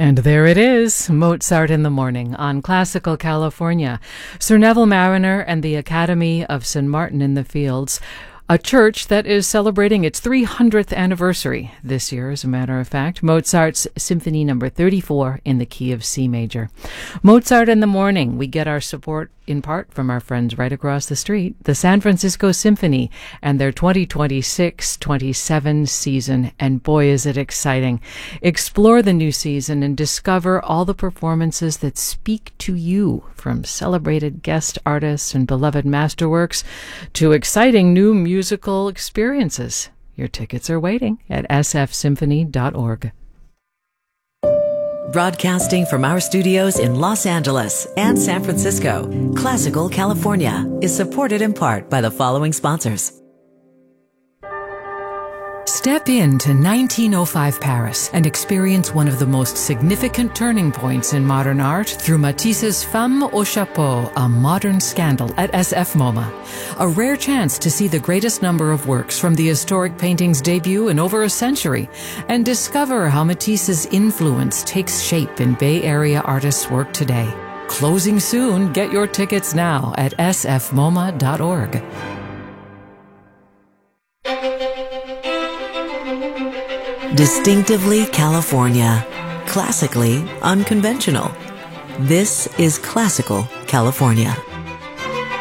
And there it is, Mozart in the Morning on Classical California. Sir Neville Marriner and the Academy of St. Martin in the Fields, a church that is celebrating its 300th anniversary this year, as a matter of fact. Mozart's Symphony No. 34 in the key of C major. Mozart in the Morning, we get our support in part from our friends right across the street, the San Francisco Symphony and their 2026-27 season. And boy, is it exciting. Explore the new season and discover all the performances that speak to you, from celebrated guest artists and beloved masterworks to exciting new musical experiences. Your tickets are waiting at sfsymphony.org. Broadcasting from our studios in Los Angeles and San Francisco, Classical California is supported in part by the following sponsors. Step into 1905 Paris and experience one of the most significant turning points in modern art through Matisse's Femme au Chapeau, a modern scandal at SF MoMA. A rare chance to see the greatest number of works from the historic painting's debut in over a century and discover how Matisse's influence takes shape in Bay Area artists' work today. Closing soon. Get your tickets now at sfmoma.org. Distinctively California, classically unconventional. This is Classical California.